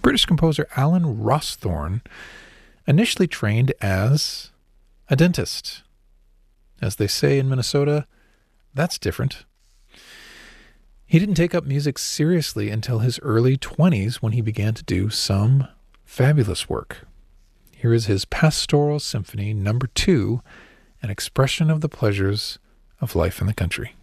British composer Alan Rawsthorne initially trained as a dentist. As they say in Minnesota, that's different. He didn't take up music seriously until his early 20s when he began to do some fabulous work. Here is his Pastoral Symphony No. 2, an expression of the pleasures of life in the country.